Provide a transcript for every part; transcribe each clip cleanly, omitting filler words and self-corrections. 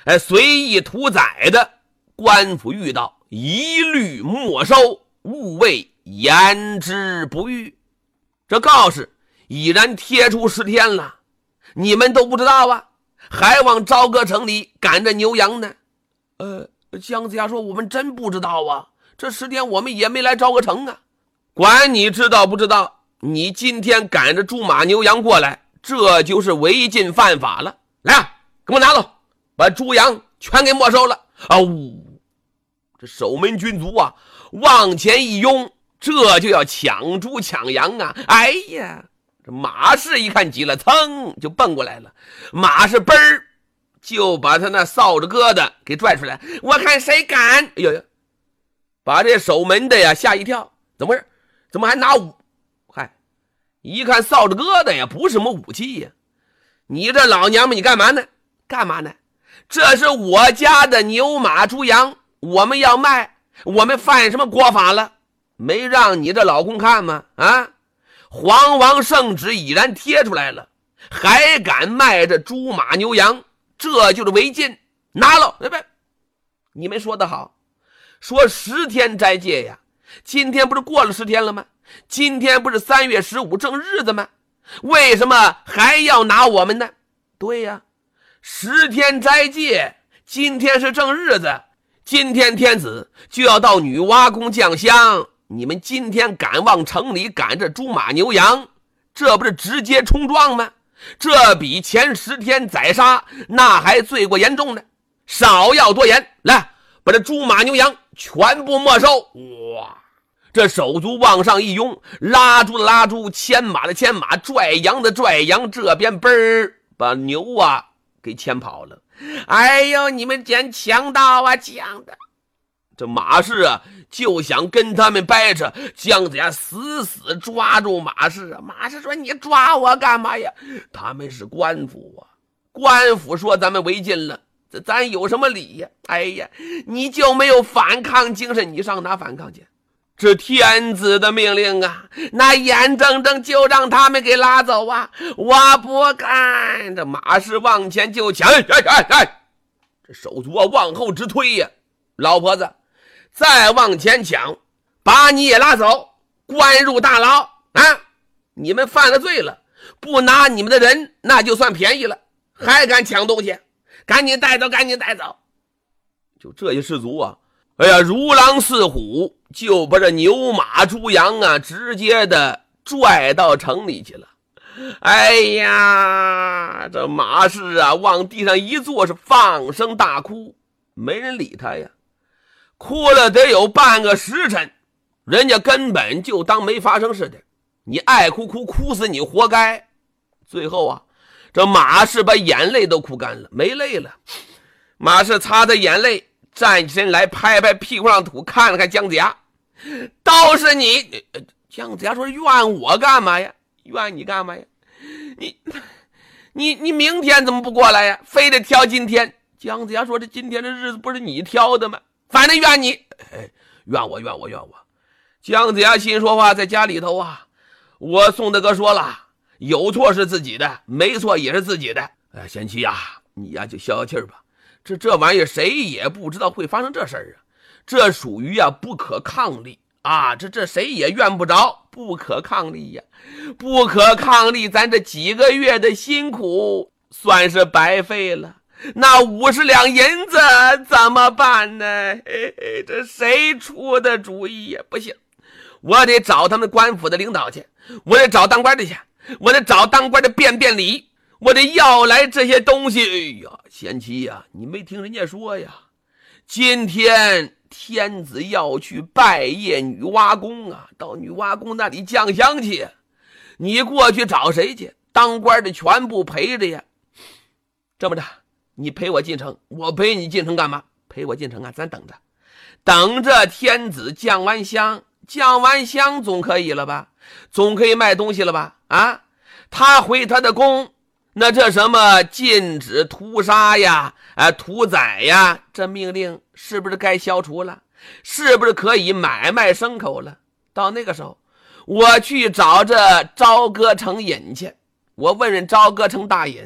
随意屠宰的，官府遇到一律没收，勿谓言之不预。这告示已然贴出10天了，你们都不知道啊，还往朝歌城里赶着牛羊呢。姜子牙说，我们真不知道啊，这10天我们也没来朝歌城啊。管你知道不知道，你今天赶着猪马牛羊过来，这就是违禁犯法了。来啊，给我拿走，把猪羊全给没收了。这守门军卒啊往前一拥，这就要抢猪抢羊啊。哎呀，这马氏一看急了，噌就蹦过来了。马氏嘣儿就把他那扫帚疙瘩给拽出来，我看谁敢。哎呦，把这守门的呀吓一跳，怎么回事？怎么还拿武？嗨，一看扫帚疙瘩呀不是什么武器呀。你这老娘们你干嘛呢？干嘛呢？这是我家的牛马猪羊，我们要卖，我们犯什么国法了？没让你这老公看吗？啊，皇王圣旨已然贴出来了，还敢卖这猪马牛羊，这就是违禁，拿了。你们说得好，说10天斋戒呀，今天不是过了10天了吗？今天不是3月15正日子吗？为什么还要拿我们呢？对呀，10天斋戒，今天是正日子，今天天子就要到女娲宫降香，你们今天赶往城里赶着猪马牛羊，这不是直接冲撞吗？这比前10天宰杀那还罪过严重呢。少要多言，来把这猪马牛羊全部没收。哇，这手足往上一拥，拉猪的拉猪，牵马的牵马，拽羊的拽羊，这边嘣儿把牛啊给牵跑了。哎呦，你们捡强盗啊，讲的。这马氏啊就想跟他们掰扯，姜子牙死死抓住马氏啊。马氏说，你抓我干嘛呀？他们是官府啊，官府说咱们违禁了，这咱有什么理呀？哎呀，你就没有反抗精神，你上哪反抗去？这天子的命令啊，那眼睁睁就让他们给拉走啊！我不干！这马氏往前就抢，这手足啊往后直推呀！老婆子，再往前抢，把你也拉走，关入大牢啊！你们犯了罪了，不拿你们的人，那就算便宜了，还敢抢东西，赶紧带走，赶紧带走！就这些士卒啊，哎呀，如狼似虎，就把这牛马猪羊啊直接的拽到城里去了。哎呀，这马氏啊往地上一坐，是放声大哭，没人理他呀，哭了得有半个时辰，人家根本就当没发生似的。你爱哭哭，哭死你活该。最后啊，这马氏把眼泪都哭干了，没泪了。马氏擦着眼泪，站起身来，拍拍屁股上土，看了看姜子牙，都是你。姜子牙说，怨我干嘛呀？怨你干嘛呀？你明天怎么不过来呀？非得挑今天。姜子牙说，这今天的日子不是你挑的吗？反正怨你。怨我。姜子牙心说话，在家里头啊，我宋大哥说了，有错是自己的，没错也是自己的。贤妻呀，你呀就消消气儿吧，这玩意儿谁也不知道会发生这事儿啊，这属于啊不可抗力啊，这谁也怨不着，不可抗力呀，不可抗力，咱这几个月的辛苦算是白费了。那50两银子怎么办呢？这谁出的主意呀？不行，我得找他们官府的领导去，我得找当官的去，我得找当官的辩理，我得要来这些东西。哎呀，贤妻呀，你没听人家说呀，今天天子要去拜谒女娲宫啊，到女娲宫那里降香去，你过去找谁去？当官的全部陪着呀。这么着，你陪我进城，我陪你进城干嘛？陪我进城啊，咱等着天子降完香总可以了吧？总可以卖东西了吧？啊，他回他的宫，那这什么禁止屠杀呀，屠宰呀，这命令是不是该消除了？是不是可以买卖牲口了？到那个时候，我去找这朝歌城尹去，我问问朝歌城大尹，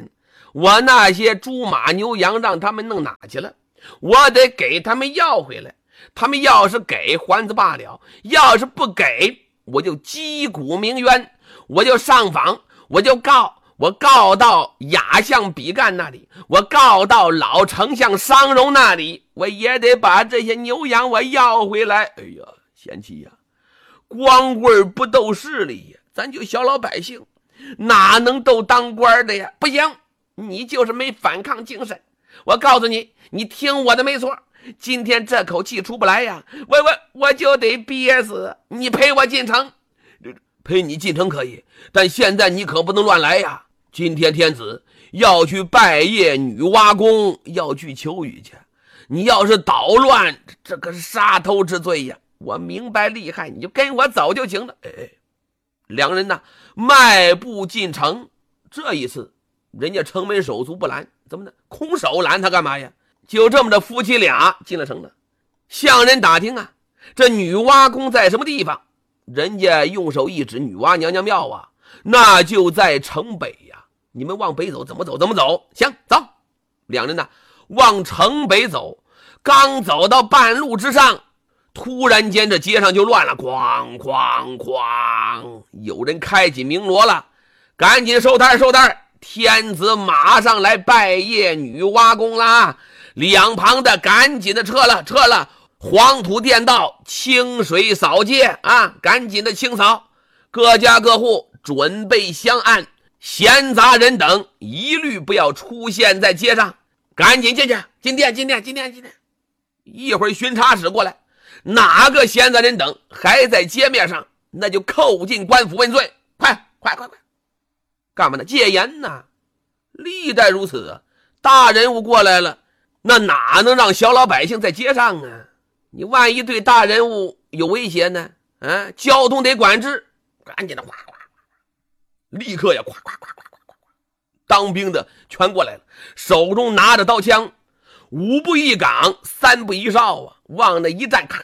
我那些猪马牛羊让他们弄哪去了？我得给他们要回来。他们要是给还则罢了，要是不给，我就击鼓鸣冤，我就上访，我就告，我告到亚相比干那里，我告到老丞相商容那里，我也得把这些牛羊我要回来。哎呀，贤妻呀，光棍不斗势力呀，咱就小老百姓哪能斗当官的呀？不行，你就是没反抗精神。我告诉你，你听我的没错，今天这口气出不来呀，我就得憋死。你陪我进城。陪你进城可以，但现在你可不能乱来呀。今天天子要去拜谒女娲宫，要去求雨去，你要是捣乱，这可是杀头之罪呀。我明白厉害，你就跟我走就行了。两人呢迈步进城，这一次人家城门手足不拦，怎么呢？空手拦他干嘛呀？就这么着，夫妻俩进了城了。向人打听啊，这女娲宫在什么地方？人家用手一指女娲娘娘庙啊，那就在城北呀。你们往北走，怎么走？怎么走？行，走。两人呢往城北走，刚走到半路之上，突然间这街上就乱了，哐哐哐，有人开起鸣锣了，赶紧收摊收摊，天子马上来拜谒女娲宫啦！两旁的赶紧的撤了，黄土垫道，清水扫街啊，赶紧的清扫，各家各户准备香案，闲杂人等一律不要出现在街上，赶紧进去，进殿。一会儿巡查使过来，哪个闲杂人等还在街面上，那就扣进官府问罪。快，干嘛呢？戒严呢？历代如此啊，大人物过来了，那哪能让小老百姓在街上啊？你万一对大人物有威胁呢？交通得管制，赶紧的，立刻呀，当兵的全过来了，手中拿着刀枪，五步一岗，三步一哨啊，往那一站，咔，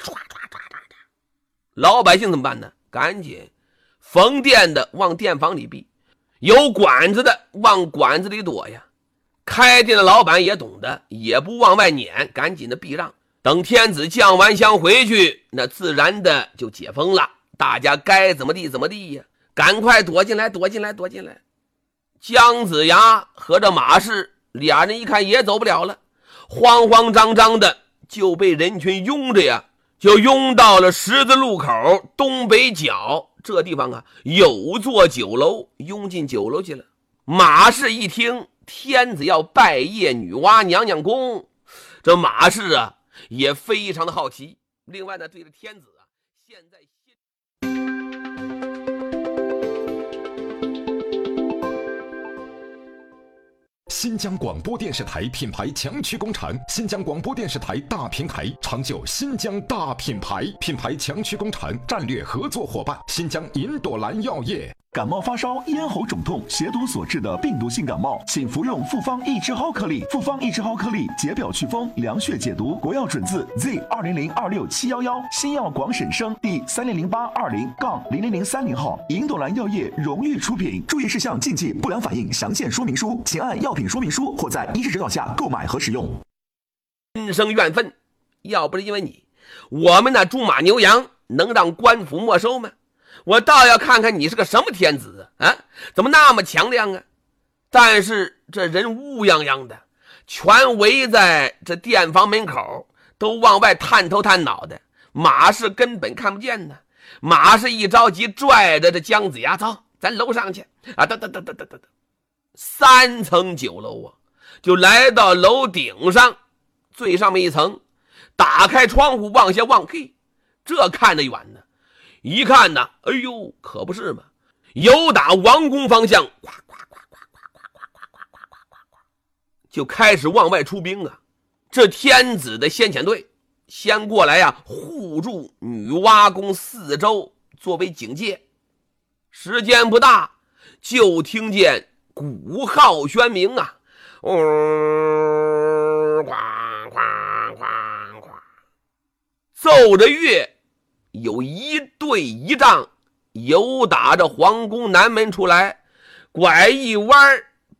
老百姓怎么办呢？赶紧逢店的往店房里避，有馆子的往馆子里躲呀。开店的老板也懂得，也不往外撵，赶紧的避让。等天子降完香回去，那自然的就解封了，大家该怎么地呀，赶快躲进来。姜子牙和这马氏俩人一看也走不了了，慌慌张张的就被人群拥着呀，就拥到了十字路口东北角这地方啊，有座酒楼，拥进酒楼去了。马氏一听天子要拜谒女娲娘娘宫，这马氏啊也非常的好奇。另外呢，对着天子啊，现在新疆广播电视台品牌强驱工厂，新疆广播电视台大平台，长久新疆大品牌，品牌强驱工厂战略合作伙伴，新疆银朵兰药业。 感冒发烧、咽喉肿痛、血毒所致的病毒性感冒，请服用复方益智蒿颗粒。复方益智蒿颗粒解表祛风、凉血解毒，国药准字 Z20026711，新药广审生第300820-00030号，银朵兰药业荣誉出品。注意事项、禁忌、不良反应详见说明书，请按药品说明书或在医师指导下购买和使用。 心生怨愤，要不是因为你，我们那猪马牛羊能让官府没收吗？我倒要看看你是个什么天子啊！怎么那么强亮啊？但是这人乌泱泱的，全围在这店房门口，都往外探头探脑的。马氏根本看不见呢。马氏一着急，拽着这姜子牙，走，咱楼上去啊！得，3层酒楼啊，就来到楼顶上，最上面一层，打开窗户往下望，嘿，这看得远呢。一看呢，哎呦，可不是嘛！由打王宫方向，就开始往外出兵啊！这天子的先遣队先过来呀，护住女娲宫4周，作为警戒。时间不大，就听见鼓号喧鸣啊，奏着乐。有一队一仗由打着皇宫南门出来，拐一弯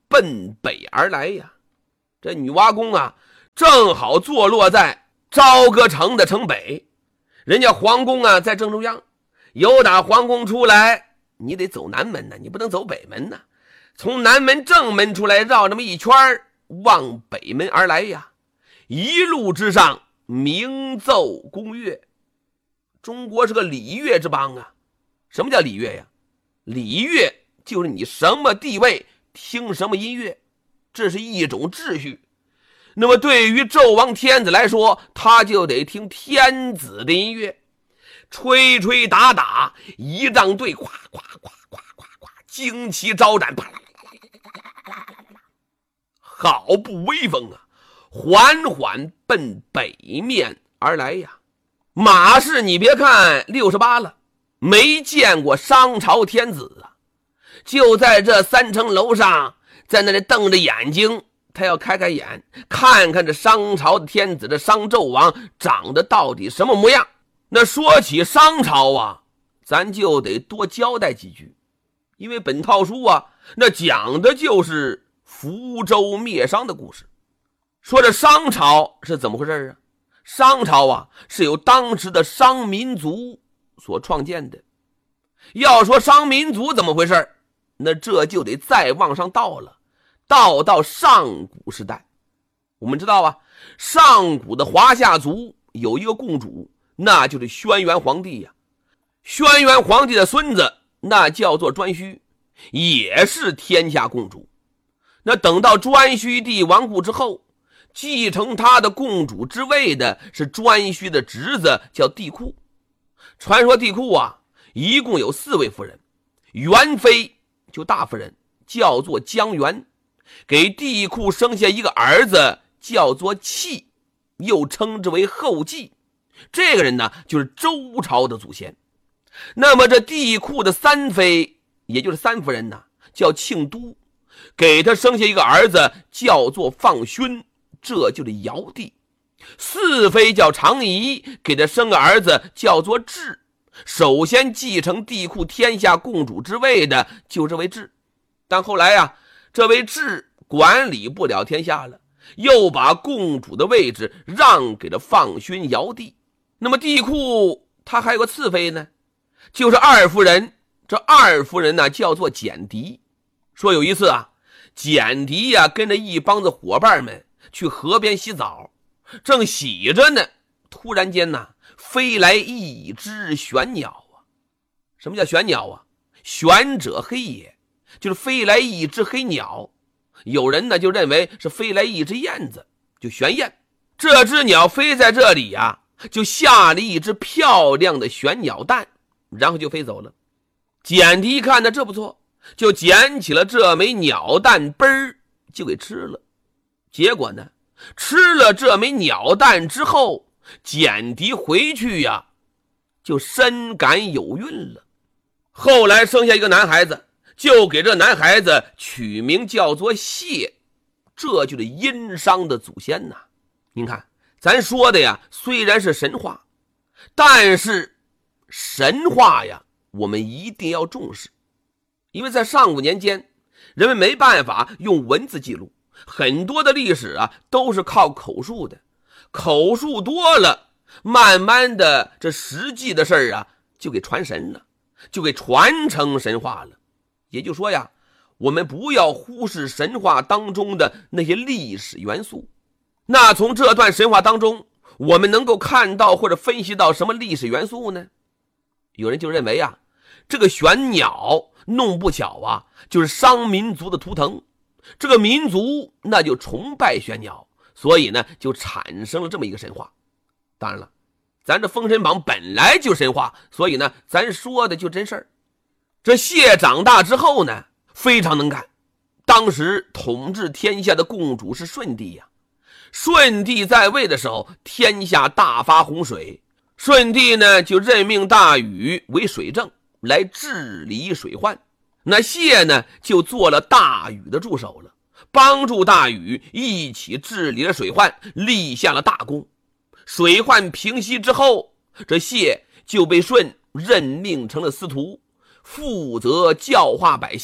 奔北而来呀。这女娲宫啊，正好坐落在朝歌城的城北，人家皇宫啊在正中央。由打皇宫出来，你得走南门呢，你不能走北门呢。从南门正门出来，绕这么一圈往北门而来呀。一路之上鸣奏宫乐。中国是个礼乐之邦啊。什么叫礼乐呀？礼乐就是你什么地位听什么音乐，这是一种秩序。那么对于纣王天子来说，他就得听天子的音乐，吹吹打打，仪仗队咵咵咵咵咵咵，旌旗招展，啪啦啦啦啦啦，好不威风啊！缓缓奔北面而来呀。马氏你别看68了，没见过商朝天子啊。就在这3层楼上，在那里瞪着眼睛，他要开开眼，看看这商朝的天子，这商纣王长得到底什么模样。那说起商朝啊，咱就得多交代几句，因为本套书啊，那讲的就是福州灭商的故事。说这商朝是怎么回事啊？商朝啊，是由当时的商民族所创建的。要说商民族怎么回事，那这就得再往上倒了，到上古时代。我们知道啊，上古的华夏族有一个共主，那就是轩辕皇帝呀。轩辕皇帝的孙子那叫做颛顼，也是天下共主。那等到颛顼帝亡故之后，继承他的共主之位的是颛顼的侄子，叫帝喾。传说帝喾啊，一共有4位夫人，元妃就大夫人，叫做姜元，给帝喾生下一个儿子，叫做契，又称之为后稷。这个人呢，就是周朝的祖先。那么这帝喾的3妃，也就是3夫人呢，叫庆都，给他生下一个儿子，叫做放勋，这就是尧帝。4妃叫长仪，给他生个儿子，叫做智。首先继承帝喾天下共主之位的就这位智，但后来啊，这位智管理不了天下了，又把共主的位置让给了放勋尧帝。那么帝喾他还有个次妃呢，就是2夫人。这2夫人呢，叫做简狄。说有一次啊，简狄呀跟着一帮子伙伴们去河边洗澡，正洗着呢，突然间呢，飞来一只玄鸟啊。什么叫玄鸟啊？玄者黑也，就是飞来一只黑鸟。有人呢就认为是飞来一只燕子，就玄燕。这只鸟飞在这里啊，就下了一只漂亮的玄鸟蛋，然后就飞走了。简狄看着这不错，就捡起了这枚鸟蛋，嘣儿就给吃了。结果呢，吃了这枚鸟蛋之后，简狄回去呀，就深感有孕了。后来生下一个男孩子，就给这男孩子取名叫做谢，这就是殷商的祖先呐。您看，咱说的呀，虽然是神话，但是神话呀，我们一定要重视。因为在上古年间，人们没办法用文字记录，很多的历史啊都是靠口述的。口述多了，慢慢的这实际的事儿啊就给传神了，就给传成神话了。也就是说呀，我们不要忽视神话当中的那些历史元素。那从这段神话当中，我们能够看到或者分析到什么历史元素呢？有人就认为啊，这个玄鸟弄不巧啊，就是商民族的图腾。这个民族那就崇拜玄鸟，所以呢就产生了这么一个神话。当然了，咱这封神榜本来就神话，所以呢咱说的就真事儿。这谢长大之后呢，非常能干。当时统治天下的共主是舜帝呀。舜帝在位的时候，天下大发洪水，舜帝呢就任命大禹为水政，来治理水患。那谢呢就做了大禹的助手了，帮助大禹一起治理了水患，立下了大功。水患平息之后，这谢就被舜任命成了司徒，负责教化百姓，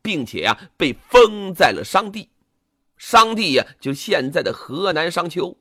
并且被封在了商地。商地就现在的河南商丘。